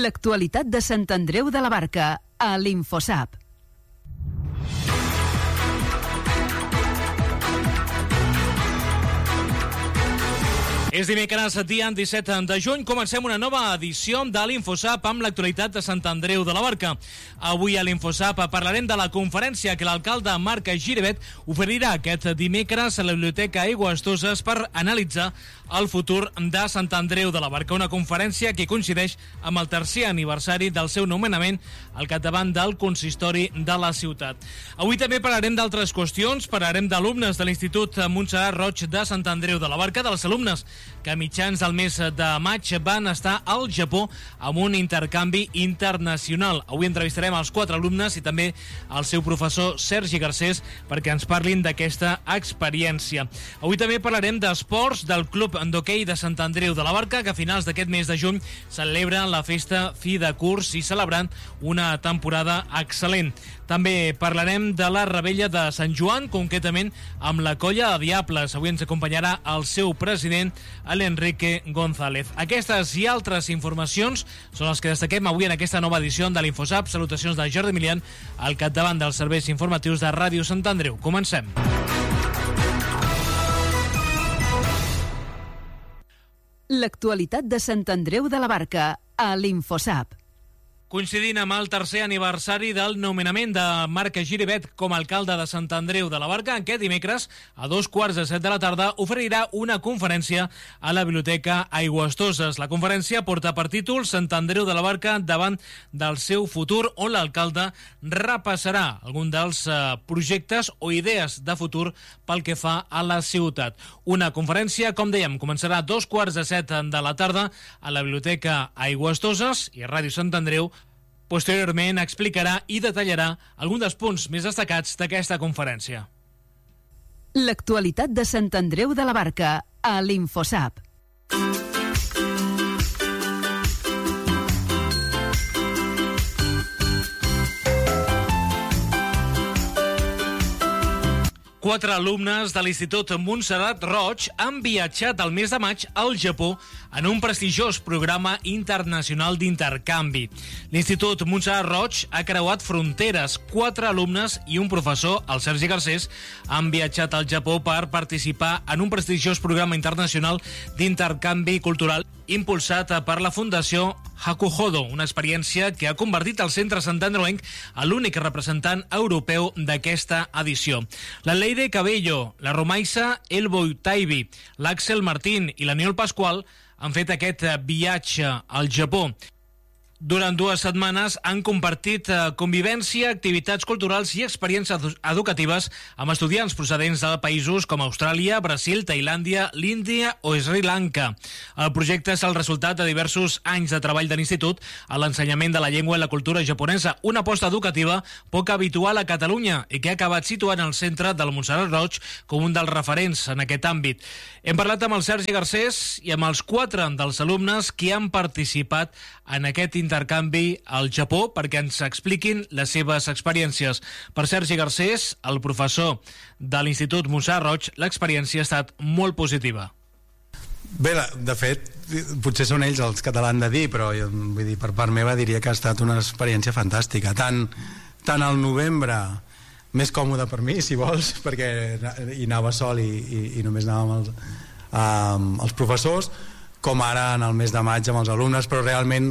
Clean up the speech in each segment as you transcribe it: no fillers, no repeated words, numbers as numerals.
L'actualitat de Sant Andreu de la Barca, a l'Infosap. És dimecres, dia 17 de juny. Comencem una nova edició de l'Infosap amb l'actualitat de Sant Andreu de la Barca. Avui a l'Infosap parlarem de la conferència que l'alcalde Marc Giribet oferirà aquest dimecres a la Biblioteca Aigües Toses per analitzar el futur de Sant Andreu de la Barca. Una conferència que coincideix amb el tercer aniversari del seu nomenament al capdavant del consistori de la ciutat. Avui també parlarem d'altres qüestions. Parlarem d'alumnes de l'Institut Montserrat Roig de Sant Andreu de la Barca, dels alumnes que a mitjans del mes de maig van estar al Japó amb un intercanvi internacional. Avui entrevistarem els 4 alumnes i també el seu professor Sergi Garcés perquè ens parlin d'aquesta experiència. Avui també parlarem d'esports del Club d'Hoquei de Sant Andreu de la Barca, que a finals d'aquest mes de juny celebra la festa fi de curs i celebrant una temporada excel·lent. També parlarem de la Rebella de Sant Joan, concretament amb la Colla de Diables. Avui ens acompanyarà el seu president, l'Enrique González. Aquestes i altres informacions són les que destaquem avui en aquesta nova edició de l'Infosap. Salutacions de Jordi Milian, al capdavant dels serveis informatius de Ràdio Sant Andreu. Comencem. L'actualitat de Sant Andreu de la Barca, a l'Infosap. Coincidint amb el tercer aniversari del nomenament de Marc Giribet com a alcalde de Sant Andreu de la Barca, aquest dimecres, a 2:15 de la tarda, oferirà una conferència a la Biblioteca Aigües Toses. La conferència porta per títol Sant Andreu de la Barca davant del seu futur, on l'alcalde repassarà algun dels projectes o idees de futur pel que fa a la ciutat. Una conferència, com dèiem, començarà a 2:15 de la tarda a la Biblioteca Aigües Toses i a Ràdio Sant Andreu. Posteriorment explicarà i detallarà alguns dels punts més destacats d'aquesta conferència. L'actualitat de Sant Andreu de la Barca, a l'Infosap. Quatre alumnes de l'Institut Montserrat Roig han viatjat al mes de maig al Japó en un prestigiós programa internacional d'intercanvi. L'Institut Montserrat Roig ha creuat fronteres. 4 alumnes i un professor, el Sergi Garcés, han viatjat al Japó per participar en un prestigiós programa internacional d'intercanvi cultural impulsat per la Fundació Hakuhodo, una experiència que ha convertit el centre santandreuenc a l'únic representant europeu d'aquesta edició. La Leire Cabello, la Romaisa Elboy Taibi, l'Àxel Martín i l'Aniol Pasqual han fet aquest viatge al Japó. Durant 2 setmanes han compartit convivència, activitats culturals i experiències educatives amb estudiants procedents de països com Austràlia, Brasil, Tailàndia, l'Índia o Sri Lanka. El projecte és el resultat de diversos anys de treball de l'Institut a l'ensenyament de la llengua i la cultura japonesa, una aposta educativa poc habitual a Catalunya i que ha acabat situant el centre del Montserrat Roig com un dels referents en aquest àmbit. Hem parlat amb el Sergi Garcés i amb els 4 dels alumnes que han participat en aquest intercanvi al Japó perquè ens expliquin les seves experiències. Per Sergi Garcés, el professor de l'Institut Montserrat Roig, l'experiència ha estat molt positiva. Bé, de fet, potser són ells els que te l'han de dir, però vull dir, per part meva diria que ha estat una experiència fantàstica. Tant al novembre, més còmode per mi, si vols, perquè hi anava sol i només anàvem amb els professors, com ara en el mes de maig amb els alumnes, però realment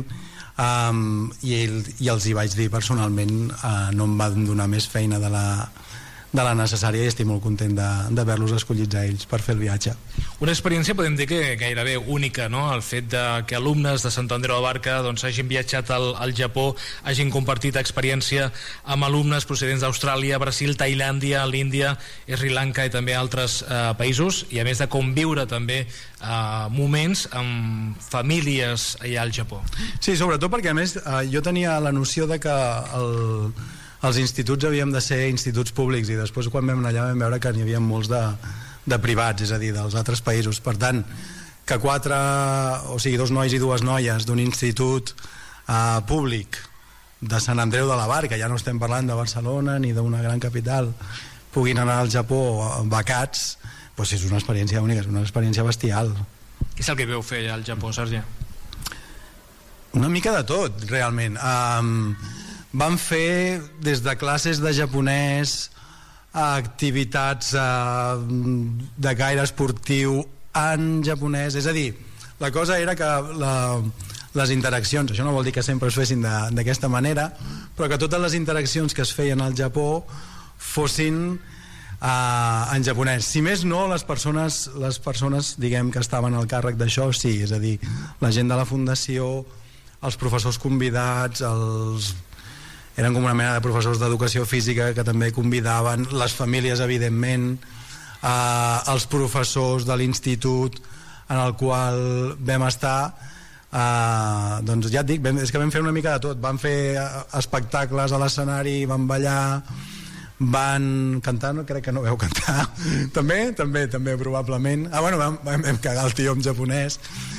i els hi vaig dir personalment, no em van donar més feina de la necessària i estic molt content d'haver-los escollits a ells per fer el viatge. Una experiència, podem dir que gairebé única, no? El fet de que alumnes de Sant Andreu de la Barca doncs, hagin viatjat al Japó, hagin compartit experiència amb alumnes procedents d'Austràlia, Brasil, Tailàndia, l'Índia, Sri Lanka i també altres països, i a més de conviure també moments amb famílies allà al Japó. Sí, sobretot perquè a més jo tenia la noció de que els instituts havíem de ser instituts públics i després quan vam anar allà vam veure que n'hi havia molts de privats, és a dir, dels altres països. Per tant, que 2 nois i 2 noies d'un institut públic de Sant Andreu de la Barca, ja no estem parlant de Barcelona ni d'una gran capital, puguin anar al Japó becats, doncs és una experiència única, és una experiència bestial. Què és el que veu fer al Japó, Sergi? Una mica de tot, realment. Vam fer des de classes de japonès a activitats de gaire esportiu en japonès, és a dir, la cosa era que les interaccions, això no vol dir que sempre es fessin d'aquesta manera, però que totes les interaccions que es feien al Japó fossin en japonès. Si més no, les persones diguem que estaven al càrrec d'això, sí, és a dir, la gent de la fundació, els professors convidats, eren com una mena de professors d'educació física que també convidaven, les famílies evidentment, els professors de l'institut en el qual vam estar, doncs ja et dic, és que vam fer una mica de tot, vam fer espectacles a l'escenari, vam ballar, van cantar, no crec que no veu cantar també probablement vam cagar el tio en japonès.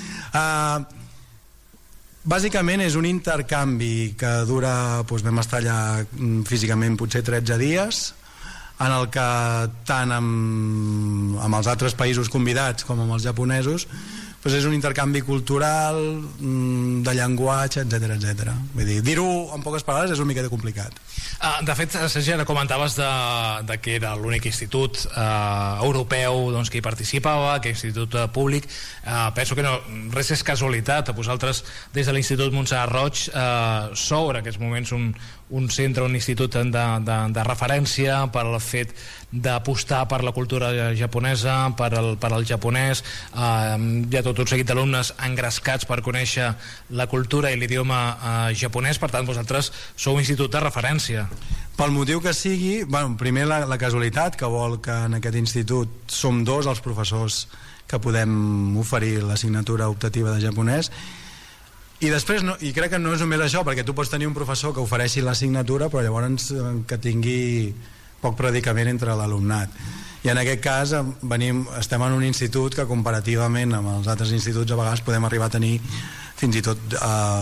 Bàsicament és un intercanvi que dura, doncs vam estar allà físicament potser 13 dies, en el que tant amb els altres països convidats com amb els japonesos doncs és un intercanvi cultural, de llenguatge, etc. Vull dir-ho en poques paraules és una mica complicat. De fet, Sergi, ara comentaves de que era l'únic institut europeu doncs, que hi participava, que institut públic. Penso que no, res és casualitat. Vosaltres, des de l'Institut Montserrat Roig, sou en aquests moments un centre, un institut de referència per al fet d'apostar per la cultura japonesa, per al japonès. Hi ha tot un seguit d'alumnes engrescats per conèixer la cultura i l'idioma japonès. Per tant, vosaltres sou un institut de referència. Pel motiu que sigui, primer la casualitat que vol que en aquest institut som dos els professors que podem oferir l'assignatura optativa de japonès, i després i crec que no és només això, perquè tu pots tenir un professor que ofereixi l'assignatura però llavors que tingui poc predicament entre l'alumnat, i en aquest cas estem en un institut que comparativament amb els altres instituts a vegades podem arribar a tenir fins i tot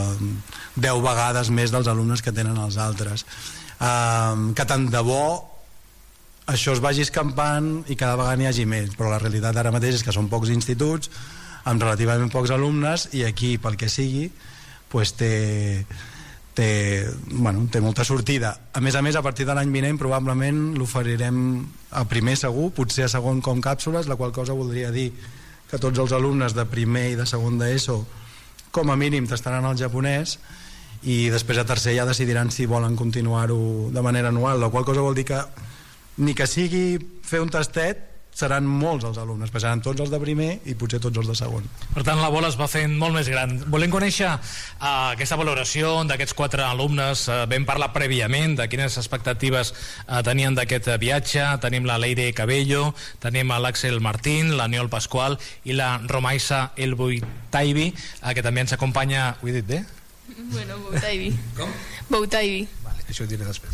10 vegades més dels alumnes que tenen els altres, que tant de bo això es vagi escampant i cada vegada n'hi hagi més, però la realitat ara mateix és que són pocs instituts amb relativament pocs alumnes, i aquí pel que sigui pues té molta sortida. A més, a partir de l'any vinent probablement l'oferirem a primer segur, potser a segon com càpsules, la qual cosa voldria dir que tots els alumnes de primer i de segon d'ESO com a mínim tastaran el japonès, i després a tercer ja decidiran si volen continuar-ho de manera anual, la qual cosa vol dir que ni que sigui fer un tastet seran molts els alumnes, seran tots els de primer i potser tots els de segon. Per tant, la bola es va fent molt més gran. Volem conèixer aquesta valoració d'aquests 4 alumnes. Vam parlar prèviament de quines expectatives tenien d'aquest viatge. Tenim la Leire Cabello, tenim l'Àxel Martín, la Niol Pasqual i la Romaisa Elboitaibi, que també ens acompanya. Ho he dit bé? Bueno, Boutaibi. Com? Boutaibi. Vale, això ho diré després.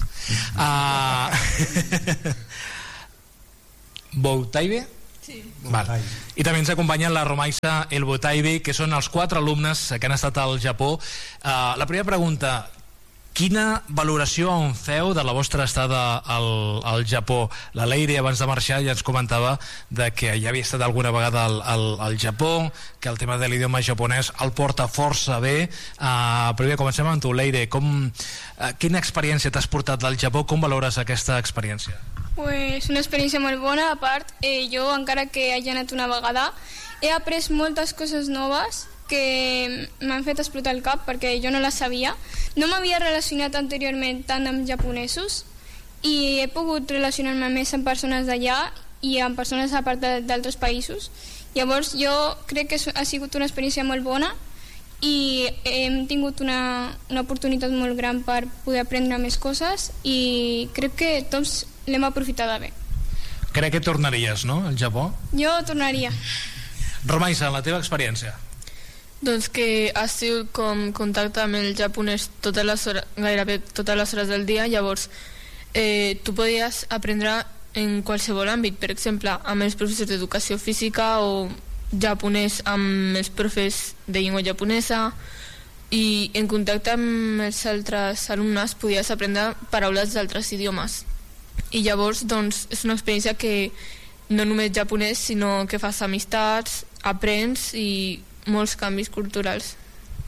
Boutaibi? Sí. Vale. I també ens acompanya la Romaisa Elboitaibi, que són els 4 alumnes que han estat al Japó. La primera pregunta: quina valoració en feu de la vostra estada al Japó? La Leire abans de marxar ja ens comentava de que ja havia estat alguna vegada al Japó, que el tema de l'idioma japonès el porta força bé. Primer comencem amb tu, Leire. Quina experiència t'has portat del Japó? Com valores aquesta experiència? Pues una experiència molt bona. A part, jo, encara que hagi anat una vegada, he après moltes coses noves que m'han fet explotar el cap perquè jo no les sabia. No m'havia relacionat anteriorment tant amb japonesos i he pogut relacionar-me més amb persones d'allà i amb persones a part d'altres països. Llavors jo crec que ha sigut una experiència molt bona i hem tingut una oportunitat molt gran per poder aprendre més coses i crec que tots l'hem aprofitada bé. Crec que tornaries, no, al Japó? Jo tornaria. Romaisa, la teva experiència? Doncs que has sigut com contacte amb el japonès gairebé totes les hores del dia, llavors tu podies aprendre en qualsevol àmbit, per exemple amb els professors d'educació física o japonès amb els professors de llengua japonesa, i en contacte amb els altres alumnes podies aprendre paraules d'altres idiomes, i llavors doncs és una experiència que no només japonès sinó que fas amistats, aprens i molts canvis culturals.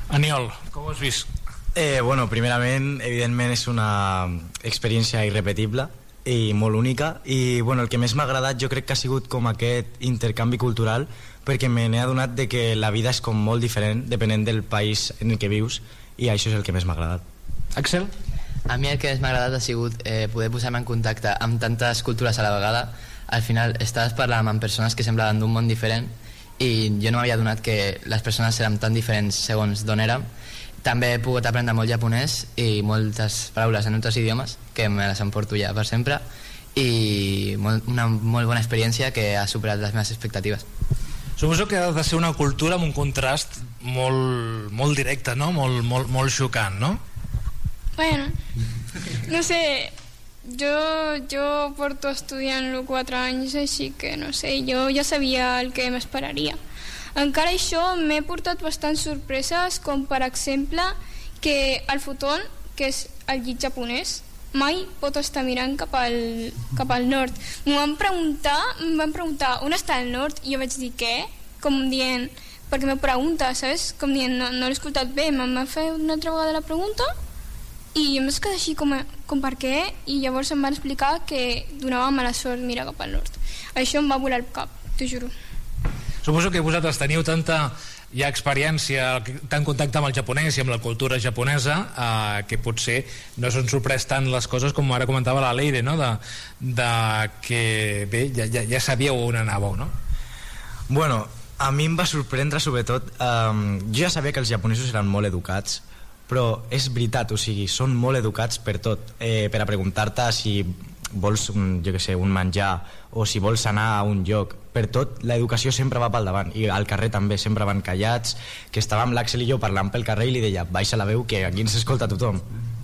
Aniol, com ho has vist? Bueno, primerament, evidentment és una experiència irrepetible i molt única, i bueno, el que més m'ha agradat jo crec que ha sigut com aquest intercanvi cultural, perquè me n'he adonat de que la vida és com molt diferent depenent del país en el que vius, i això és el que més m'ha agradat. Axel? A mi el que més m'ha agradat ha sigut poder posar-me en contacte amb tantes cultures a la vegada. Al final estaves parlant amb persones que semblaven d'un món diferent i jo no m'havia adonat que les persones eren tan diferents segons d'on érem. També he pogut aprendre molt japonès i moltes paraules en altres idiomes que me les emporto ja per sempre, i una molt bona experiència que ha superat les meves expectatives. Suposo que ha de ser una cultura amb un contrast molt directe, no? Molt xocant, no? Bueno, no sé, jo porto estudiant-lo 4 anys, així que no sé, jo ja sabia el que m'esperaria. Encara això m'he portat bastants sorpreses, com per exemple que el futon, que és el llit japonès, mai pot estar mirant cap al nord. M'ho van preguntar on està el nord, i jo vaig dir què? Com dient, perquè m'ho pregunta, saps? Com dient, no l'he escoltat bé, m'ha fet una altra vegada la pregunta i em vaig quedar així com per què, i llavors em van explicar que donava mala sort mirar cap al nord. Això em va volar el cap, t'ho juro. Suposo que vosaltres teniu tanta ja experiència, tant contacte amb el japonès i amb la cultura japonesa, que potser no s'han sorprès tant les coses com ara comentava la Leire, no? de que bé, ja sabíeu on anàveu, no? Bueno, a mi em va sorprendre sobretot, jo ja sabia que els japonesos eren molt educats, però és veritat, o sigui, són molt educats per tot, per a preguntar-te si vols un menjar o si vols anar a un lloc, per tot l'educació sempre va pel davant, i al carrer també sempre van callats, que estàvem l'Àxel i jo parlant pel carrer i li deia baixa la veu que aquí ens escolta tothom.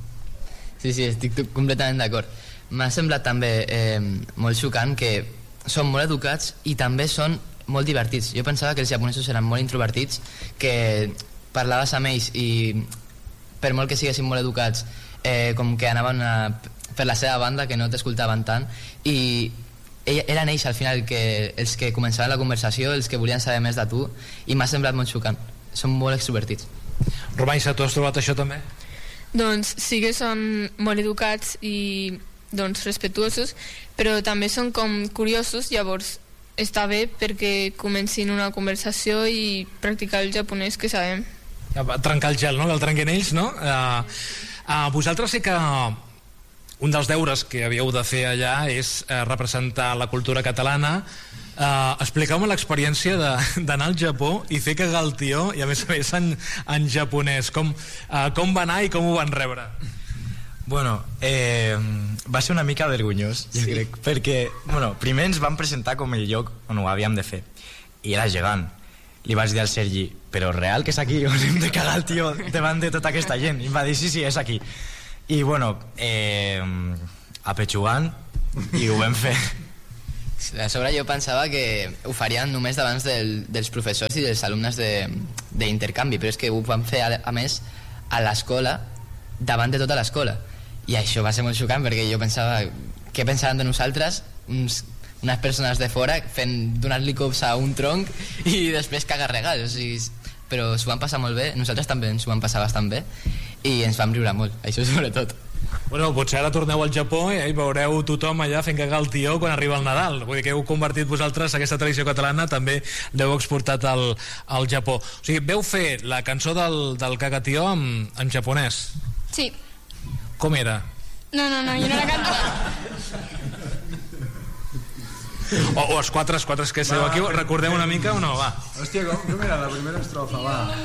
Sí, estic completament d'acord. M'ha semblat també molt xocant que són molt educats i també són molt divertits. Jo pensava que els japonesos eren molt introvertits, que parlaves amb ells i per molt que siguessin molt educats, com que anaven per la seva banda, que no t'escoltaven tant, i eren ells al final els que començaven la conversació, els que volien saber més de tu, i m'ha semblat molt xocant. Són molt extrovertits. Romaissa, tu has trobat això també? Doncs sí que són molt educats i doncs respetuosos, però també són com curiosos, llavors està bé perquè comencin una conversació i practicar el japonès que sabem. Trencar el gel, no? Que el trenquen ells, no? Vosaltres sé que un dels deures que havíeu de fer allà és representar la cultura catalana. Expliqueu-me l'experiència d'anar al Japó i fer cagar el tió, i a més en japonès. Com va anar i com ho van rebre? Bueno, va ser una mica vergonyós, jo crec, perquè primer ens van presentar com el lloc on ho havíem de fer, i era gegant. Li vaig dir al Sergi, però real que és aquí on hem de cagar el tió davant de tota aquesta gent? I em va dir, sí, és aquí. I apetxugant, i ho vam fer. A sobre jo pensava que ho farien només davant dels professors i dels alumnes d'intercanvi, però és que ho van fer a més a l'escola, davant de tota l'escola, i això va ser molt xocant perquè jo pensava què pensaran de nosaltres, unes persones de fora donant-li cops a un tronc i després cagarregals, o sigui, però s'ho van passar molt bé, nosaltres també ens ho vam passar bastant bé i ens vam riure molt, això sobretot. Bueno, potser ara torneu al Japó i veureu tothom allà fent cagar el tió quan arriba el Nadal. Vull dir que heu convertit vosaltres aquesta tradició catalana, també l'heu exportat al Japó. O sigui, veu fer la cançó del cagatió en japonès? Sí. Com era? No, jo no la canto. O els quatre que esteu aquí, recordeu una mica o no? Va. Hòstia, com era la primera estrofa? Va.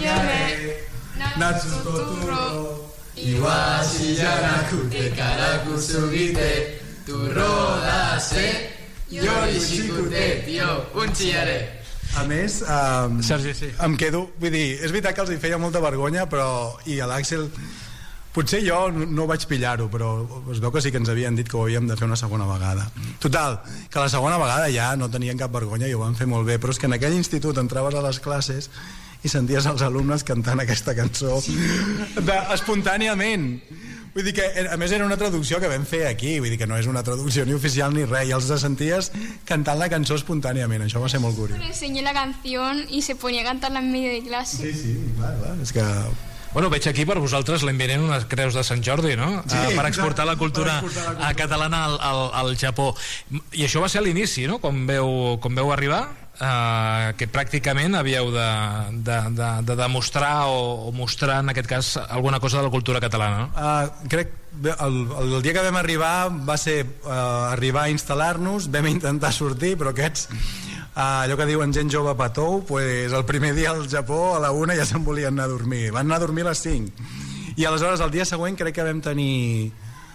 Natsu Totoro Iwashi Janakute Karaku Sugite Turro se Yorishikute Tio Unchiare. A més, Sergi, sí. Em quedo, vull dir, és veritat que els hi feia molta vergonya, però, i a l'Àxel potser jo no vaig pillar-ho, però es veu que sí que ens havien dit que ho havíem de fer una segona vegada. Total, que la segona vegada ja no tenien cap vergonya i ho van fer molt bé, però és que en aquell institut entraves a les classes i senties els alumnes cantant aquesta cançó espontàniament. Vull dir que, a més, era una traducció que vam fer aquí, vull dir que no és una traducció ni oficial ni res, i els senties cantant la cançó espontàniament, això va ser molt curiós. Le enseñé la canción y se ponía a cantarla en medio de clase. Sí, clar, és que... Bueno, veig aquí per vosaltres l'enviarem unes creus de Sant Jordi, no? Sí, per exportar la cultura catalana al Japó. I això va ser a l'inici, no? Quan veu arribar, que pràcticament havíeu de demostrar o mostrar, en aquest cas, alguna cosa de la cultura catalana, no? Crec el dia que vam arribar va ser arribar a instal·lar-nos, vam intentar sortir, però aquests... allò que diuen gent jove patou, pues el primer dia al Japó a la 1 ja se'n volien anar a dormir, van anar a dormir a les 5 i aleshores el dia següent crec que vam tenir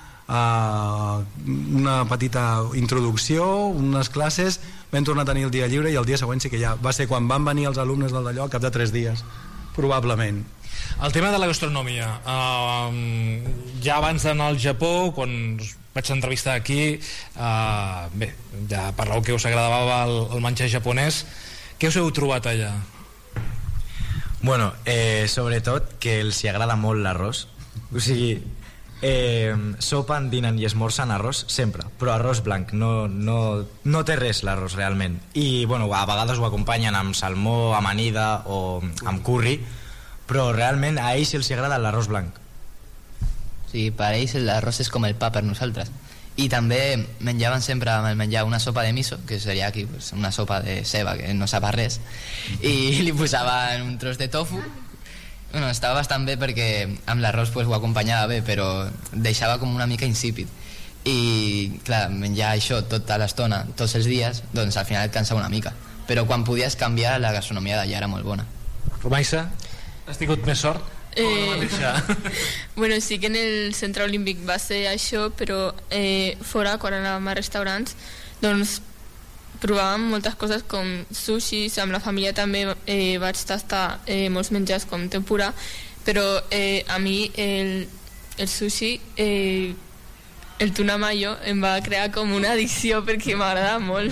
una petita introducció, unes classes, vam tornar a tenir el dia lliure i el dia següent sí que ja va ser quan van venir els alumnes del d'allò, al cap de 3 dies probablement. El tema de la gastronomia, ja abans d'anar al Japó, quan vaig entrevistar aquí, bé, ja parleu que us agradava el menjar japonès. Què us heu trobat allà? Bueno, sobretot que els hi agrada molt l'arròs. O sigui, sopen, dinen i esmorzen arròs sempre, però arròs blanc, no té res l'arròs realment. I bueno, a vegades ho acompanyen amb salmó, amanida o amb curri, però realment a ells els agrada l'arròs blanc. Sí, per ells l'arròs és com el pa per nosaltres. I també menjaven sempre amb el menjar una sopa de miso, que seria aquí pues, una sopa de ceba que no sap a res, i li posaven un tros de tofu. Bueno, estava bastant bé perquè amb l'arròs pues, ho acompanyava bé, però deixava com una mica insípid. I clar, menjar això tota l'estona, tots els dies, doncs al final et cansa una mica. Però quan podies canviar, la gastronomia d'allà era molt bona. Romaissa, has tingut més sort? Bueno, sí que en el centre olímpic va ser això, però fora, quan anàvem a restaurants, doncs provàvem moltes coses com sushis, amb la família també vaig tastar molts menjars com tempura, però a mi el sushi, el tuna mayo, em va crear com una addicció perquè m'agrada molt.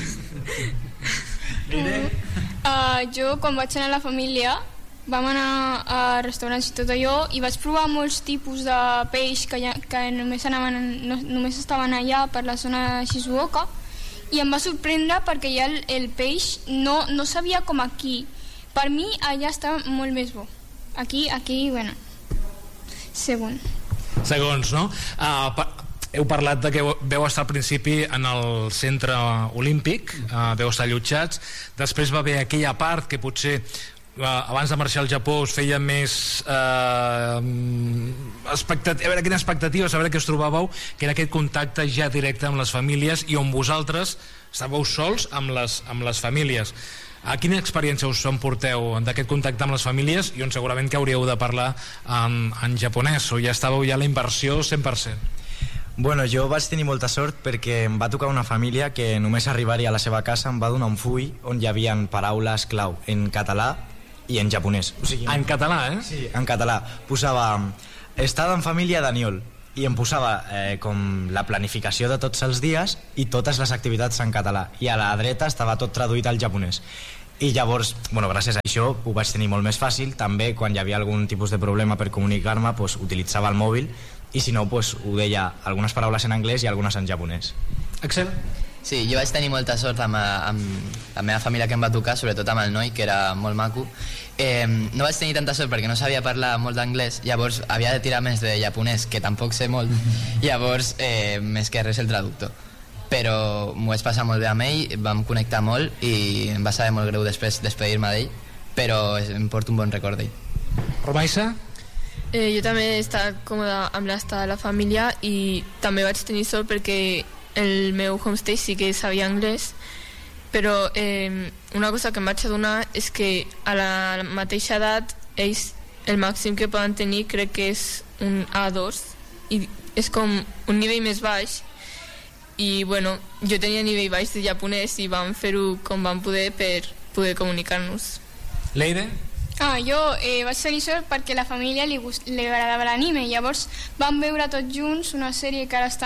Jo, quan vaig anar a la família, vam anar a restaurants i tot allò i vaig provar molts tipus de peix que només estaven allà per la zona de Shizuoka i em va sorprendre perquè ja el peix no sabia com aquí. Per mi allà estava molt més bo. Aquí, bueno, segons, no? Heu parlat de que veu estar al principi en el centre olímpic, veu estar allotjats, després va haver aquella part que potser abans de marxar al Japó us feia més a veure quina expectativa, a veure què us trobàveu, que era aquest contacte ja directe amb les famílies i on vosaltres estàveu sols amb les famílies. A quina experiència us emporteu d'aquest contacte amb les famílies i on segurament que hauríeu de parlar en japonès, o ja estàveu ja a la inversió 100%? Bueno, jo vaig tenir molta sort perquè em va tocar una família que només arribar-hi a la seva casa em va donar un full on hi havia paraules clau en català i en japonès. O sigui, en català, Sí, en català. Posava estada en família d'Aniol i em posava com la planificació de tots els dies i totes les activitats en català. I a la dreta estava tot traduït al japonès. I llavors, bueno, gràcies a això ho vaig tenir molt més fàcil. També quan hi havia algun tipus de problema per comunicar-me, pues, utilitzava el mòbil i si no, pues, ho deia algunes paraules en anglès i algunes en japonès. Axel? Sí, jo vaig tenir molta sort amb la meva família que em va tocar, sobretot amb el noi, que era molt maco. No vaig tenir tanta sort perquè no sabia parlar molt d'anglès, llavors havia de tirar més de japonès, que tampoc sé molt, llavors més que res el traductor. Però m'ho vaig passar molt bé amb ell, vam connectar molt i em va saber molt greu després despedir-me d'ell, però em porto un bon record d'ell. Romaissa? Jo també he estat còmoda amb l'estada de la família i també vaig tenir sort perquè el meu homestay sí que sabia anglès, però una cosa que em vaig adonar és que a la mateixa edat ells el màxim que poden tenir crec que és un A2 i és com un nivell més baix i bueno, jo tenia nivell baix de japonès i vam fer-ho com vam poder per poder comunicar-nos. Leire? Jo vaig tenir sort perquè a la família li agradava l'anime, llavors vam veure tots junts una sèrie que ara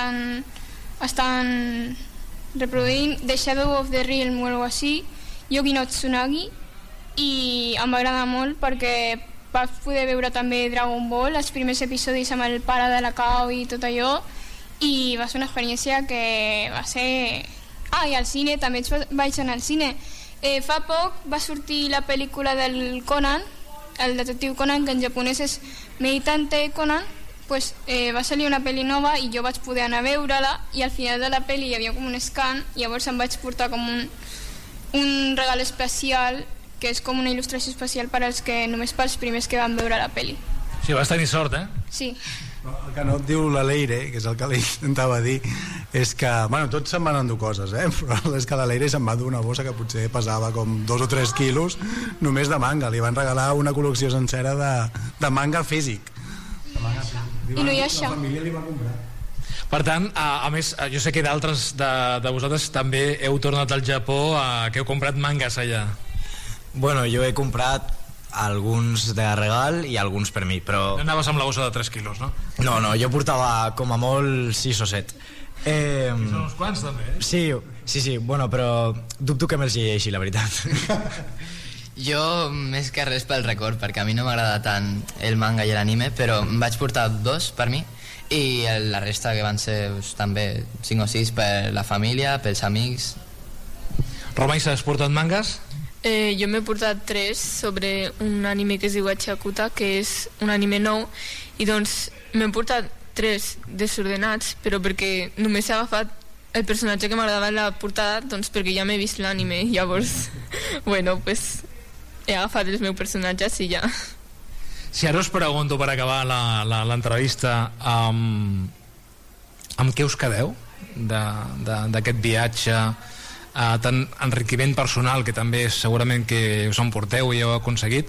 estan reproduint, The Shadow of the Realm o alguna així, Yogi no Tsunagi, i em va agradar molt perquè vaig poder veure també Dragon Ball, els primers episodis amb el pare de la Kao i tot allò, i va ser una experiència que va ser... I al cine, també vaig anar al cine. Fa poc va sortir la pel·lícula del Conan, el detectiu Conan, que en japonès és Meditante Conan, pues, va salir una pel·li nova i jo vaig poder anar a veure-la, i al final de la pel·li hi havia com un scan, i llavors em vaig portar com un regal especial, que és com una il·lustració especial per als que només pels primers que van veure la pel·li. Sí, vas tenir sort, Sí. El que no et diu la Leire, que és el que li intentava dir, és que, bueno, tots se'n van endur coses, però és que la Leire se'n va dur una bossa que potser pesava com 2 o 3 quilos només de manga. Li van regalar una col·lecció sencera de manga físic. I no hi ha això. La família li va comprar. Per tant, a més, jo sé que d'altres de vosaltres també heu tornat al Japó, que heu comprat mangas allà. Bueno, jo he comprat alguns de regal i alguns per mi, però... No anaves amb la bossa de 3 quilos, no? No, jo portava com a molt 6 o 7. Són uns quants, també, Sí, bueno, però dubto que me'ls llegeixi, la veritat. Jo, més que res pel record, perquè a mi no m'agrada tant el manga i l'anime, però em vaig portar 2 per mi, i la resta que van ser doncs, també 5 o 6 per la família, pels amics. Romaisa, has portat mangas? Jo m'he portat 3 sobre un anime que es diu Achakuta, que és un anime nou, i doncs m'he portat 3 desordenats, però perquè només he agafat el personatge que m'agradava en la portada, doncs perquè ja m'he vist l'anime, llavors bueno, pues he agafat els meus personatges i ja. Si ara us pregunto, per acabar l'entrevista, amb què us quedeu d'aquest viatge, tant enriquiment personal, que també segurament que us emporteu i heu aconseguit,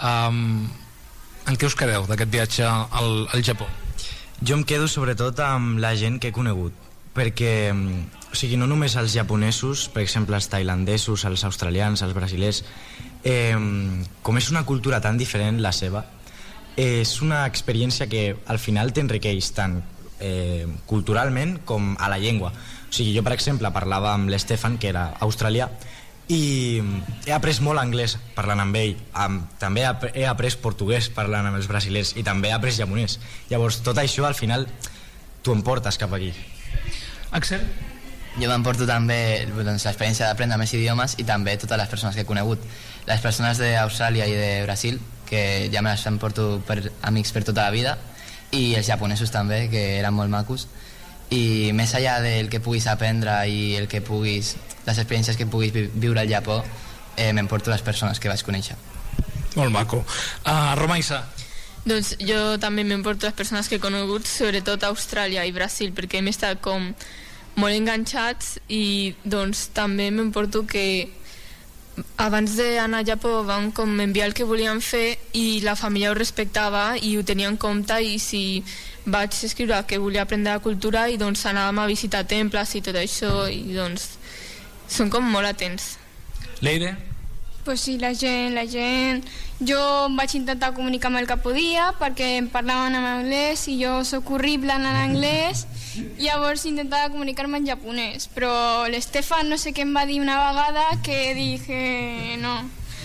en què us quedeu d'aquest viatge al Japó? Jo em quedo sobretot amb la gent que he conegut, perquè o sigui, no només els japonesos, per exemple els tailandesos, els australians, els brasilers, com és una cultura tan diferent la seva, és una experiència que al final t'enriqueix tant culturalment com a la llengua. O sigui, jo per exemple parlava amb l'Stefan, que era australià, i he après molt anglès parlant amb ell, també he après portuguès parlant amb els brasilers, i també he après japonès. Llavors tot això al final t'ho emportes cap aquí. Axel? Jo m'emporto també doncs, l'experiència d'aprendre més idiomes, i també totes les persones que he conegut. Les persones d'Austràlia i de Brasil, que ja me les emporto per amics per tota la vida, i els japonesos també, que eren molt macos. I més enllà del que puguis aprendre i les experiències que puguis viure al Japó, m'emporto les persones que vaig conèixer. Molt maco. Romaisa? Doncs jo també m'emporto les persones que he conegut, sobretot a Austràlia i Brasil, perquè hem estat com molt enganxats, i doncs també m'emporto que abans d'anar a Japó van com enviar el que volien fer i la família ho respectava i ho tenia en compte, i si vaig escriure que volia aprendre la cultura, i doncs anàvem a visitar temples i tot això, i doncs són com molt atents. Leire? Pues sí, la gent... Jo em vaig intentar comunicar amb el que podia, perquè em parlaven en anglès i jo sóc horrible en anglès, llavors intentava comunicar-me en japonès, però l'Stefan no sé què em va dir una vegada que dije no,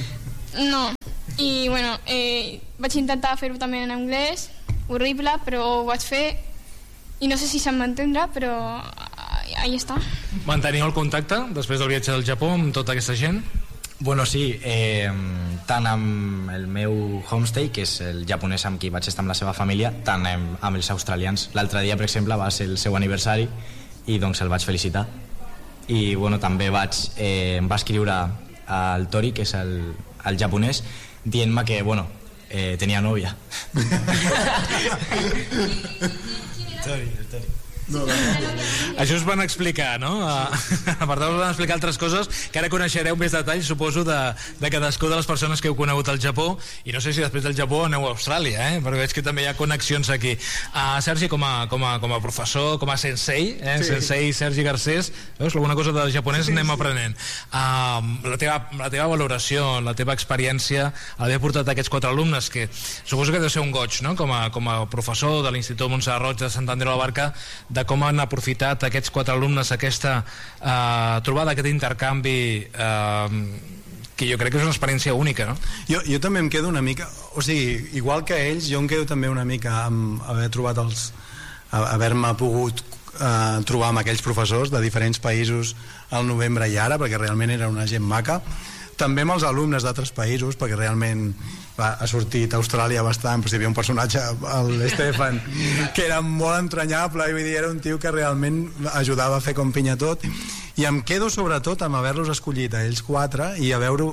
i bueno, vaig intentar fer-ho també en anglès, horrible, però ho vaig fer i no sé si se'm va entendre, però ahí està. Manteniu el contacte després del viatge del Japó amb tota aquesta gent? Bueno, sí, tant amb el meu homestay, que és el japonès amb qui vaig estar amb la seva família, tant amb els australians. L'altre dia, per exemple, va ser el seu aniversari i doncs el vaig felicitar. I bueno, també em va escriure al Tori, que és el japonès, dient-me que, bueno, tenia nòvia. Tori. No. Això us van explicar, no? Per tant, us van explicar altres coses que ara coneixereu més detalls, suposo, de cadascú de les persones que heu conegut al Japó, i no sé si després del Japó aneu a Austràlia, perquè veig que també hi ha connexions aquí. Sergi, com a professor, com a sensei, sí. Sensei Sergi Garcés, veus, alguna cosa de japonès anem aprenent. La teva valoració, la teva experiència, haver portat aquests 4 alumnes, que suposo que deu ser un goig, no? Com a professor de l'Institut Montserrat Roig de Sant Andreu de la Barca, de com han aprofitat aquests 4 alumnes aquesta trobada, aquest intercanvi, que jo crec que és una experiència única, no? Jo també em quedo una mica, o sigui, igual que ells, jo em quedo també una mica amb haver trobat haver-me pogut trobar amb aquells professors de diferents països al novembre i ara, perquè realment era una gent maca. També amb els alumnes d'altres països, perquè realment ha sortit a Austràlia bastant, però hi havia un personatge, l'Stefan, que era molt entranyable, i vull dir, era un tio que realment ajudava a fer com pinya tot, i em quedo sobretot amb haver-los escollit a ells 4 i a veure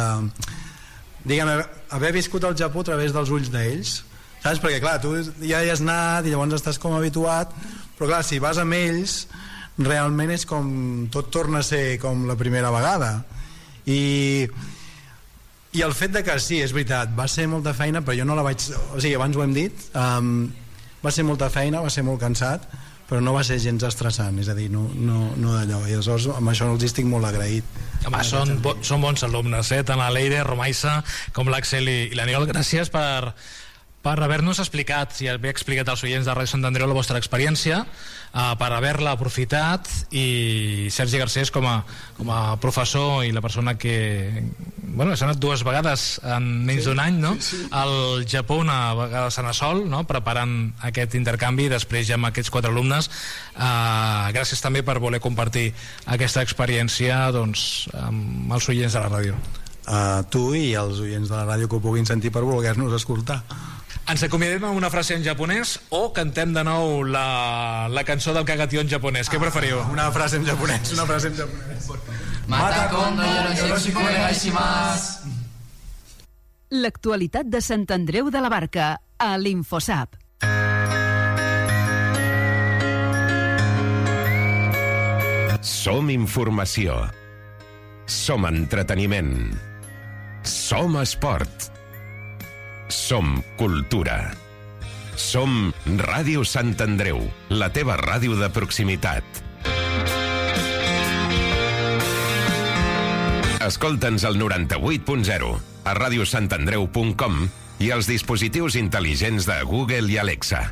haver viscut el Japó a través dels ulls d'ells, saps? Perquè clar, tu ja hi has anat i llavors estàs com habituat, però clar, si vas amb ells realment és com tot torna a ser com la primera vegada. I el fet de que sí, és veritat, va ser molta feina, però jo no la vaig, o sigui, abans ho hem dit, va ser molta feina, va ser molt cansat, però no va ser gens estressant, és a dir, no d'allò, i aleshores amb això els estic molt agraït. Home, són bons alumnes, tant la Leire, Romaissa com l'Àxel i l'Aniol. Gràcies per haver-nos explicat, i haver explicat als oients de Ràdio Sant Andreu la vostra experiència, per haver-la aprofitat, i Sergi Garcés com a professor i la persona que s'ha anat 2 vegades en menys d'un any, no? Al Japó, una vegada a Sant Assol, no? Preparant aquest intercanvi, i després ja amb aquests 4 alumnes. Gràcies també per voler compartir aquesta experiència amb els oients de la ràdio. Tu i els oients de la ràdio que ho puguin sentir per voler-nos escoltar. Ens acomiadem amb una frase en japonès o cantem de nou la cançó del Kagatió en japonès? Què preferiu? Una frase en japonès. Mata kondo yoroshiku onegai shimasu. L'actualitat de Sant Andreu de la Barca a l'Infosap. Som informació. Som entreteniment. Som esport. Som cultura. Som Ràdio Sant Andreu, la teva ràdio de proximitat. Escolta'ns al 98.0, a radiosantandreu.com i als dispositius intel·ligents de Google i Alexa.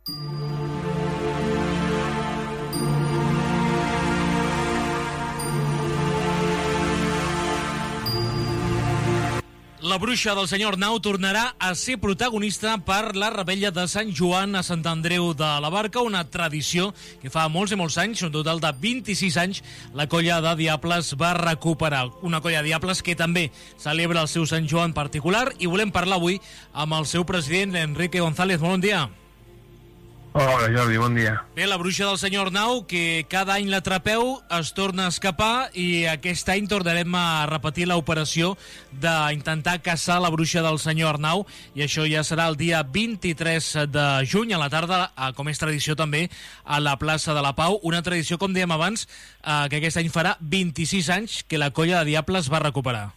La bruixa del senyor Arnau tornarà a ser protagonista per la Revetlla de Sant Joan a Sant Andreu de la Barca, una tradició que fa molts i molts anys, un total de 26 anys, la colla de Diables va recuperar. Una colla de Diables que també celebra el seu Sant Joan particular, i volem parlar avui amb el seu president, Enrique González. Molt bon dia. Hola Jordi, bon dia. Bé, la bruixa del senyor Arnau, que cada any l'atrapeu, es torna a escapar, i aquest any tornarem a repetir l'operació d'intentar caçar la bruixa del senyor Arnau, i això ja serà el dia 23 de juny a la tarda, com és tradició també, a la plaça de la Pau. Una tradició, com dèiem abans, que aquest any farà 26 anys que la colla de Diables va recuperar.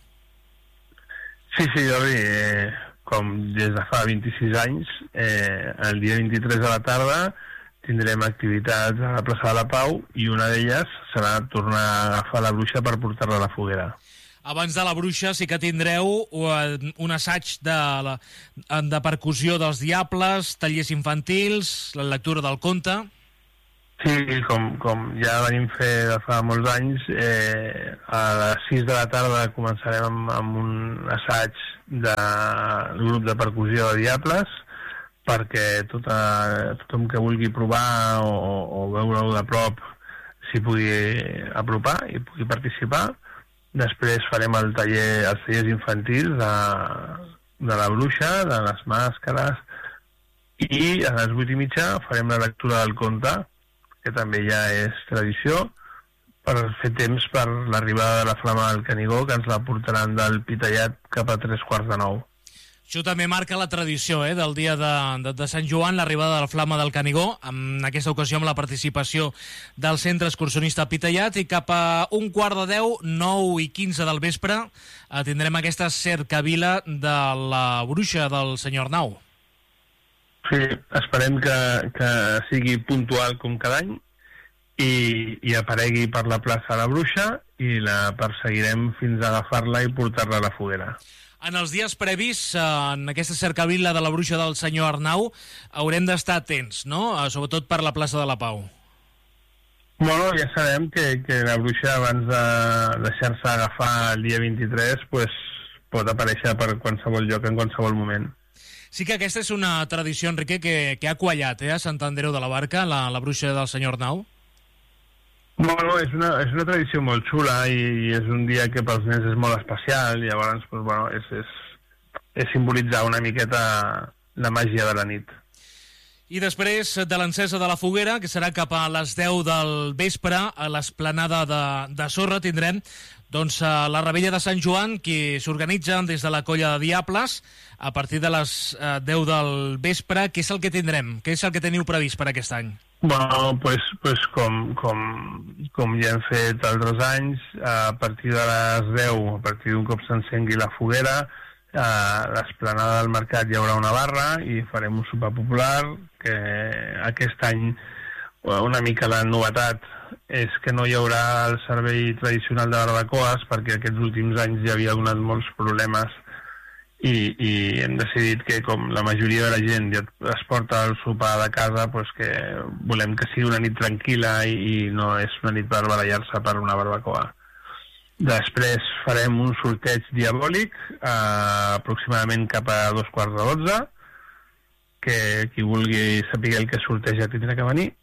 Sí, Jordi, com des de fa 26 anys, el dia 23 de la tarda tindrem activitats a la plaça de la Pau, i una d'elles serà tornar a agafar la bruixa per portar-la a la foguera. Abans de la bruixa sí que tindreu un assaig de percussió dels Diables, tallers infantils, la lectura del conte. Sí, com ja venim fer de fa molts anys, a les 6 de la tarda començarem amb un assaig del grup de percussió de Diables, perquè tothom que vulgui provar o veure-ho de prop s'hi pugui apropar i pugui participar. Després farem els tallers infantils de la bruixa, de les màscares, i a les 8:30 farem la lectura del conte, que també ja és tradició, per fer temps per l'arribada de la Flama del Canigó, que ens la portaran del Pitallat cap a 8:45. Això també marca la tradició del dia de Sant Joan, l'arribada de la Flama del Canigó, en aquesta ocasió amb la participació del Centre Excursionista Pitallat, i cap a 11:45, 9:15 del vespre, tindrem aquesta cercavila de la bruixa del senyor Arnau. Sí, esperem que sigui puntual com cada any i aparegui per la plaça la bruixa, i la perseguirem fins a agafar-la i portar-la a la foguera. En els dies previs, en aquesta cercavila de la bruixa del senyor Arnau, haurem d'estar atents, no? Sobretot per la plaça de la Pau. Bueno, ja sabem que la bruixa, abans de deixar-se agafar el dia 23, pues, pot aparèixer per qualsevol lloc, en qualsevol moment. Sí que aquesta és una tradició, Enrique, que ha quallat a Sant Andreu de la Barca, la bruixa del senyor Nau. Bueno, és una tradició molt xula i és un dia que pels nens és molt especial, llavors pues, bueno, és simbolitzar una miqueta la màgia de la nit. I després de l'encesa de la foguera, que serà cap a les 10 del vespre, a l'esplanada de Sorra, tindrem doncs, la Rebella de Sant Joan, que s'organitza des de la Colla de Diables a partir de les 10 del vespre. Què és el que tindrem? Què és el que teniu previst per aquest any? Bueno, pues com ja hem fet altres anys, a partir de les 10, a partir d'un cop s'encengui la foguera, a l'esplanada del mercat hi haurà una barra i farem un sopar popular, que aquest any una mica la novetat és que no hi haurà el servei tradicional de barbacoes, perquè aquests últims anys ja havia donat molts problemes i hem decidit que com la majoria de la gent ja es porta el sopar de casa, pues que volem que sigui una nit tranquil·la i no és una nit per barallar-se per una barbacoa. Després farem un sorteig diabòlic aproximadament cap a 11:15, que qui vulgui saber el que sorteja tindrà que venir.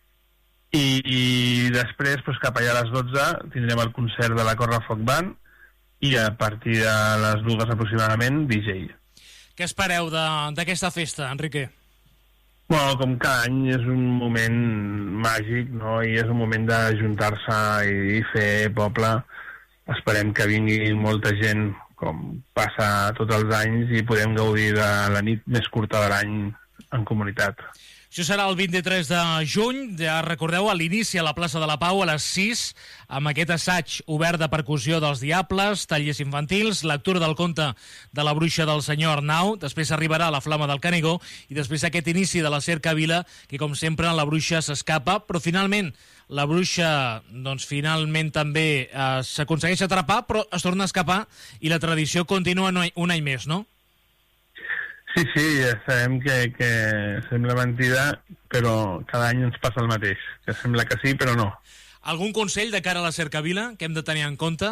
I després, pues, cap allà a les 12, tindrem el concert de la Correfoc Band i a partir de les 2 aproximadament, DJ. Què espereu d'aquesta festa, Enrique? Bueno, com cada any és un moment màgic, no? I és un moment d'ajuntar-se i fer poble. Esperem que vingui molta gent, com passa tots els anys, i podem gaudir de la nit més curta de l'any en comunitat. Això serà el 23 de juny, ja recordeu, a l'inici a la plaça de la Pau a les 6, amb aquest assaig obert de percussió dels Diables, tallers infantils, lectura del conte de la bruixa del senyor Arnau, després arribarà la Flama del Canigó i després aquest inici de la cercavila, que com sempre la bruixa s'escapa, però finalment la bruixa doncs, finalment també s'aconsegueix atrapar, però es torna a escapar i la tradició continua un any més, no? Sí, ja sabem que sembla mentida, però cada any ens passa el mateix, que sembla que sí, però no. Algun consell de cara a la cercavila que hem de tenir en compte?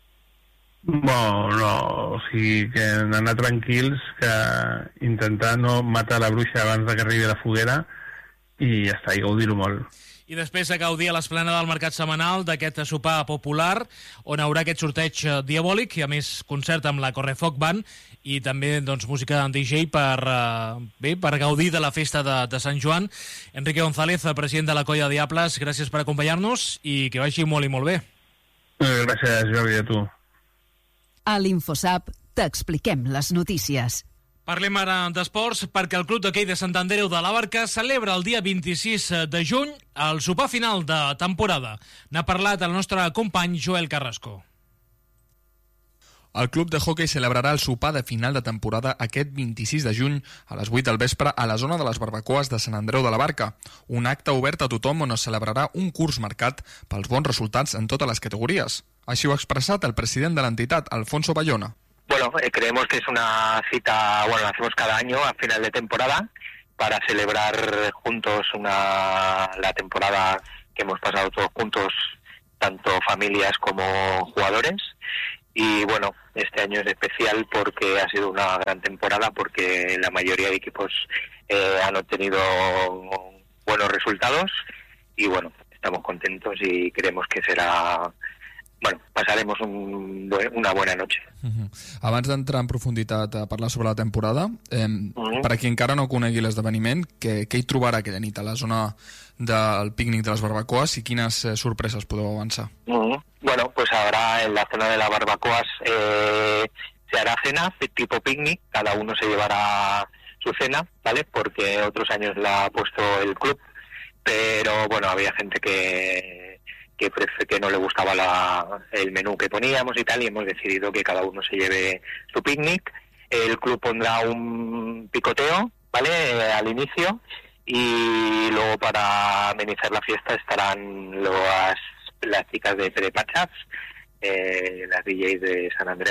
No, o sigui, que anar tranquils, que intentar no matar la bruixa abans que arribi a la foguera i ja està, i gaudir-ho molt. I després a gaudir a l'esplanada del Mercat Setmanal d'aquest sopar popular, on hi haurà aquest sorteig diabòlic i a més concert amb la Correfoc Band i també doncs, música en DJ per gaudir de la festa de Sant Joan. Enrique González, president de la Colla de Diables, gràcies per acompanyar-nos i que vagi molt i molt bé. Gràcies, Jordi, a tu. A l'Infosap t'expliquem les notícies. Parlem ara d'esports perquè el Club d'Hoquei de Sant Andreu de la Barca celebra el dia 26 de juny el sopar final de temporada. N'ha parlat el nostre company Joel Carrasco. El Club de Hoquei celebrarà el sopar de final de temporada aquest 26 de juny a les 8 del vespre a la zona de les barbacoes de Sant Andreu de la Barca, un acte obert a tothom on es celebrarà un curs marcat pels bons resultats en totes les categories. Així ho ha expressat el president de l'entitat, Alfonso Bayona. Bueno, creemos que es una cita, bueno, la hacemos cada año a final de temporada para celebrar juntos la temporada que hemos pasado todos juntos, tanto familias como jugadores. Y bueno, este año es especial porque ha sido una gran temporada, porque la mayoría de equipos han obtenido buenos resultados y bueno, estamos contentos y creemos que será... Bueno, passaremos una bona noche. Abans d'entrar en profunditat a parlar sobre la temporada, per a qui encara no conegui l'esdeveniment, què hi trobarà aquella nit a la zona del pícnic de les barbacoas i quines sorpreses podeu avançar? Bueno, pues ahora en la zona de las barbacoas se hará cena tipo picnic, cada uno se llevará su cena, ¿vale? Porque otros años la ha puesto el club, pero bueno, había gente que no le gustaba el menú que poníamos y tal, y hemos decidido que cada uno se lleve su picnic. El club pondrá un picoteo, ¿vale?, al inicio, y luego para amenizar la fiesta estarán las chicas de Pere Pachas, las DJs de Sant Andreu,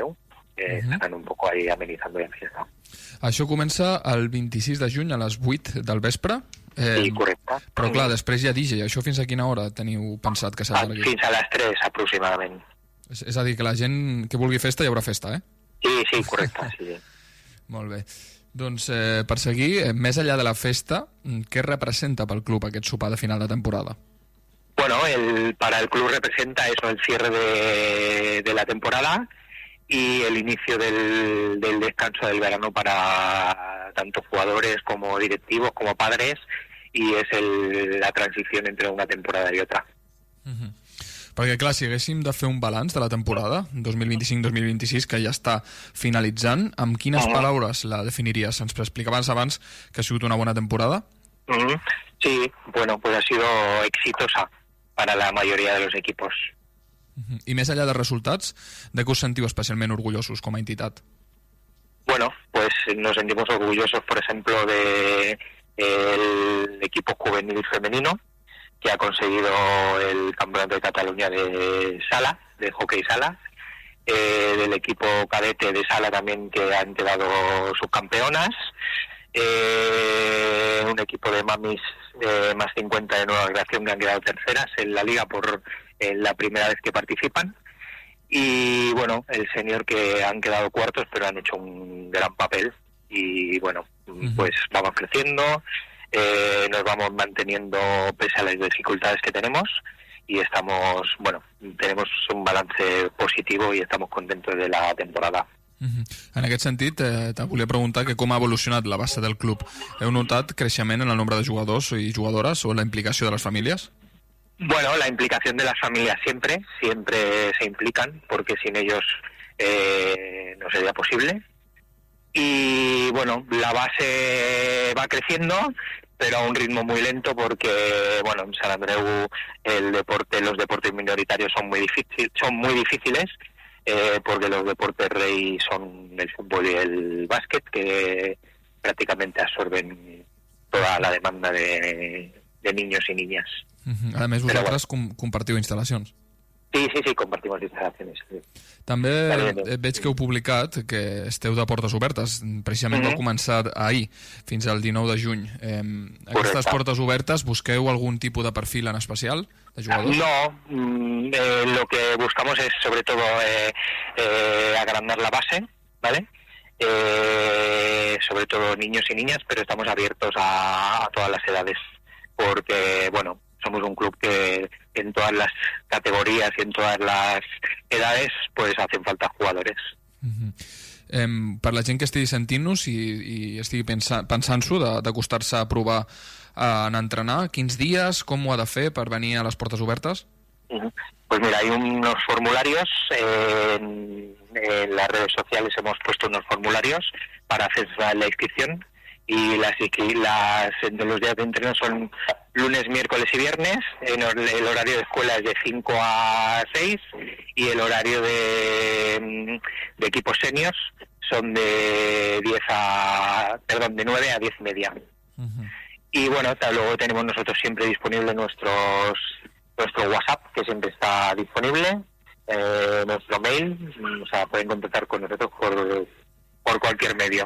estan un poco ahí amenizando la fiesta. Això comença el 26 de juny a les 8 del vespre. Sí, correcte. Però clar, després hi ha DJ. Això fins a quina hora teniu pensat que s'allargui? Fins a les 3 aproximadament. És a dir, que la gent que vulgui festa hi haurà festa, eh? Sí, correcte, sí. Molt bé. Doncs per seguir, més enllà de la festa, què representa pel club aquest sopar de final de temporada? Bueno, para el club representa eso, el cierre de la temporada y el inicio del descanso del verano para tanto jugadores como directivos como padres, y es la transición entre una temporada y otra. Perquè, clar, si haguéssim de fer un balanç de la temporada 2025-2026, que ja està finalitzant, amb quines paraules la definiries? Ens explicaves abans que ha sigut una bona temporada. Sí, bueno, pues ha sido exitosa para la mayoría de los equipos. I més enllà de resultats, de què us sentiu especialment orgullosos com a entitat? Bueno, pues nos sentimos orgullosos, por ejemplo, del equipo juvenil femenino, que ha conseguido el Campeonato de Cataluña de sala, de hockey sala, del equipo cadete de sala también, que han quedado subcampeonas, un equipo de mamis más 50 de Nueva Creación que han quedado terceras en la liga por la primera vez que participan, y bueno, el senior que han quedado cuartos pero han hecho un gran papel, y bueno, pues vamos creciendo, nos vamos manteniendo pese a las dificultades que tenemos, y tenemos un balance positivo y estamos contentos de la temporada. En aquest sentit, te volia preguntar que com ha evolucionat la base del club. Heu notat creixement en el nombre de jugadors i jugadores o la implicació de les famílies? Bueno, la implicación de las familias siempre se implican, porque sin ellos no sería posible. Y bueno, la base va creciendo, pero a un ritmo muy lento, porque bueno, en Sant Andreu los deportes minoritarios son muy difíciles, porque los deportes rey son el fútbol y el básquet, que prácticamente absorben toda la demanda de niños y niñas. A més, vosaltres compartiu instal·lacions. Sí, compartimos instal·lacions. Sí. També veig que heu publicat que esteu de portes obertes. Precisament vau començar ahir, fins al 19 de juny. Aquestes portes obertes, busqueu algun tipus de perfil en especial de jugadors? No, lo que buscamos es sobre todo agrandar la base, ¿vale? Sobre todo niños y niñas, pero estamos abiertos a todas las edades, porque bueno, somos un club que en todas las categorías y en todas las edades pues hacen falta jugadores. Per la gent que estigui sentint-nos i estigui pensant-s'ho d'acostar-se a provar a entrenar, quins dies, com ho ha de fer per venir a les portes obertes? Pues mira, hay unos formularios, en las redes sociales hemos puesto unos formularios para hacer la inscripción, y los días de entreno son lunes, miércoles y viernes. El horario de escuela es de 5 a 6, y el horario de equipos seniors son de 9 a 10 y media. Y bueno, luego tenemos nosotros siempre disponible nuestro WhatsApp, que siempre está disponible, nuestro mail, o sea, pueden contactar con nosotros por cualquier medio.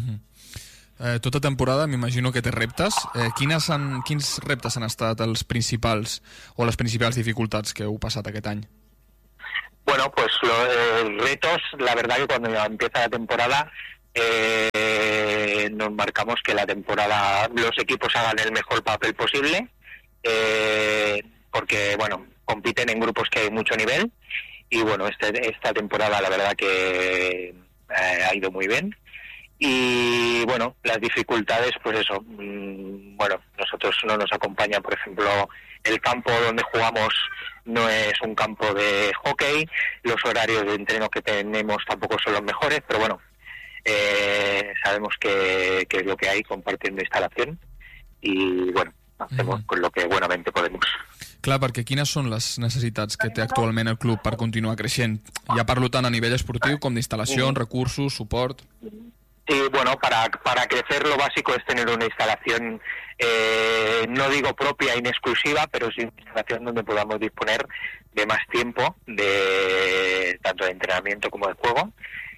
Tota temporada m'imagino que té reptes. Quins reptes han estat els principals o les principals dificultats que heu passat aquest any? Bueno, pues los retos, la verdad que cuando empieza la temporada nos marcamos que la temporada los equipos hagan el mejor papel posible, porque bueno, compiten en grupos que hay mucho nivel, y bueno, esta temporada la verdad que ha ido muy bien. Y bueno, las dificultades, pues eso, bueno, nosotros no nos acompaña, por ejemplo, el campo donde jugamos no es un campo de hockey, los horarios de entreno que tenemos tampoco son los mejores, pero bueno, sabemos que es lo que hay, compartiendo instalación, y bueno, hacemos con lo que buenamente podemos. Clar, perquè quines són les necessitats que té actualment el club per continuar creixent? Ja parlo tant a nivell esportiu com d'instal·lacions, recursos, suport... Sí, bueno, para crecer lo básico es tener una instalación, no digo propia, inexclusiva, pero sí una instalación donde podamos disponer de más tiempo, tanto de entrenamiento como de juego.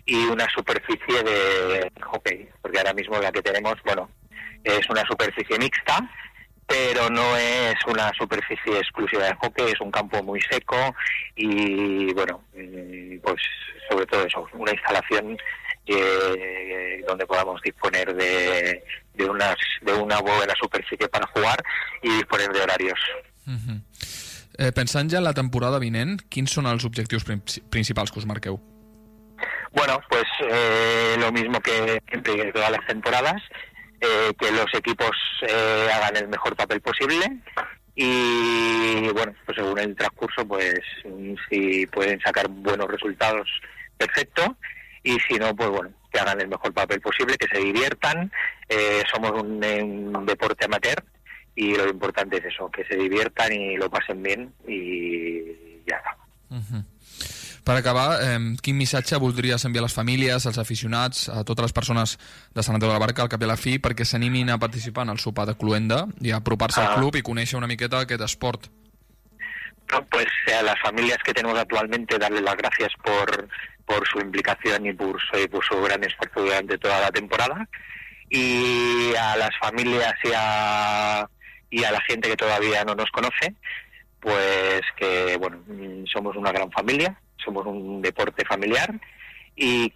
y una superficie de hockey, porque ahora mismo la que tenemos, bueno, es una superficie mixta, pero no es una superficie exclusiva de hockey, es un campo muy seco y, bueno, pues sobre todo eso, una instalación donde podamos disponer de una buena superficie para jugar y disponer de horarios. Pensant ja en la temporada vinent, quins són els objectius principals que us marqueu? Bueno, pues lo mismo que siempre, todas las temporadas, que los equipos hagan el mejor papel posible y, bueno, pues según el transcurso, pues si pueden sacar buenos resultados, perfecto, y si no, pues bueno, que hagan el mejor papel posible, que se diviertan. Somos un deporte amateur y lo importante es eso, que se diviertan y lo pasen bien y ja està. Per acabar, quin missatge voldries enviar a les famílies, als aficionats, a totes les persones de Sant Andreu de la Barca, al cap i a la fi, perquè s'animin a participar en el sopar de Cluenda i a apropar-se al club y conèixer una miqueta aquest esport? Pues a las familias que tenemos actualmente, darles las gracias por su implicación y por su gran esfuerzo durante toda la temporada, y a las familias y a la gente que todavía no nos conoce, pues que, bueno, somos una gran familia, somos un deporte familiar y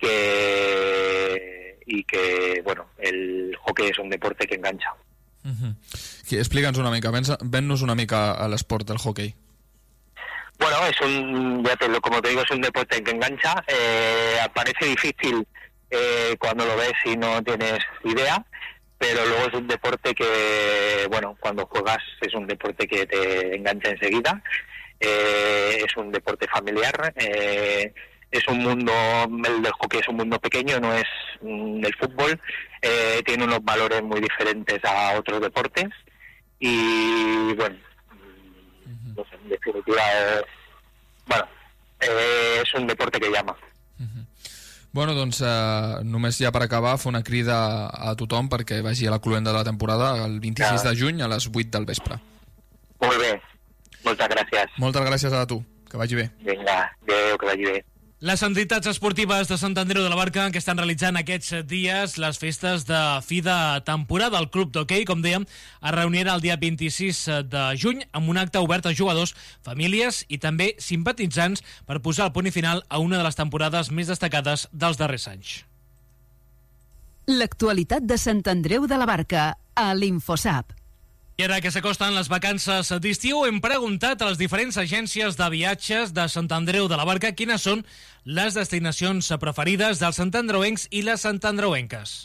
que bueno, el hockey es un deporte que engancha. Explica'ns una mica, ven-nos una mica a l'esport del hockey. Bueno, como te digo, es un deporte que engancha. Parece difícil cuando lo ves y no tienes idea, pero luego es un deporte que, bueno, cuando juegas es un deporte que te engancha enseguida. Es un deporte familiar. Es un mundo, el del hockey es un mundo pequeño, no es el fútbol. Tiene unos valores muy diferentes a otros deportes y, bueno, no sé, en definitiva, bueno, és un deporte que llama. Bueno, doncs només ja per acabar fer una crida a tothom perquè vagi a la Cluenda de la temporada el 26 de juny a les 8 del vespre. Molt bé, moltes gràcies. Moltes gràcies a tu, que vagi bé. Vinga, adéu, que vagi bé. Les entitats esportives de Sant Andreu de la Barca que estan realitzant aquests dies les festes de fi de temporada. El club d'hoquei, com dèiem, es reunirà el dia 26 de juny amb un acte obert a jugadors, famílies i també simpatitzants per posar el punt final a una de les temporades més destacades dels darrers anys. L'actualitat de Sant Andreu de la Barca a l'Infosap. I ara que s'acosten les vacances d'estiu, hem preguntat a les diferents agències de viatges de Sant Andreu de la Barca quines són les destinacions preferides dels santandreuencs i les santandreuenques.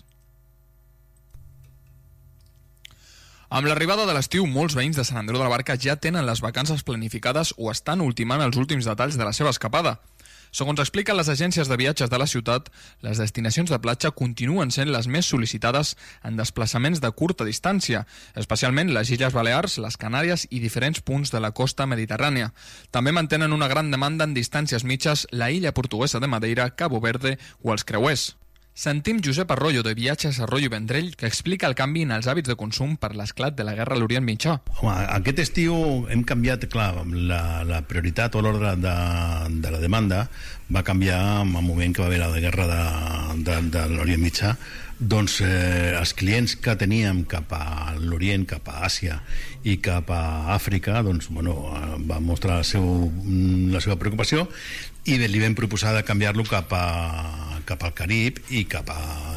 Amb l'arribada de l'estiu, molts veïns de Sant Andreu de la Barca ja tenen les vacances planificades o estan ultimant els últims detalls de la seva escapada. Segons expliquen les agències de viatges de la ciutat, les destinacions de platja continuen sent les més sol·licitades en desplaçaments de curta distància, especialment les Illes Balears, les Canàries i diferents punts de la costa mediterrània. També mantenen una gran demanda en distàncies mitges la illa portuguesa de Madeira, Cabo Verde o els Creuers. Sentim Josep Arroyo, de Viatges Arroyo Vendrell, que explica el canvi en els hàbits de consum per l'esclat de la guerra a l'Orient Mitjà. Home, aquest estiu hem canviat, clar, la prioritat o l'ordre de la demanda va canviar en el moment que va haver la guerra de l'Orient Mitjà. Doncs els clients que teníem cap a l'Orient, cap a Àsia i cap a Àfrica, doncs, bueno, van mostrar la seva preocupació i li vam proposar de canviar-lo cap al Carib i cap a